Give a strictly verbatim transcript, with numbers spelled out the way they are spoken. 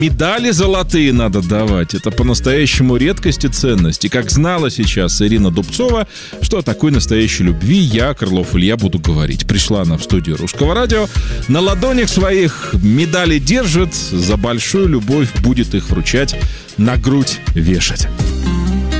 Медали золотые надо давать. Это по-настоящему редкость и ценность. И как знала сейчас Ирина Дубцова, что о такой настоящей любви я, Крылов Илья, буду говорить. Пришла она в студию Русского радио. На ладонях своих медали держит. За большую любовь будет их вручать, на грудь вешать.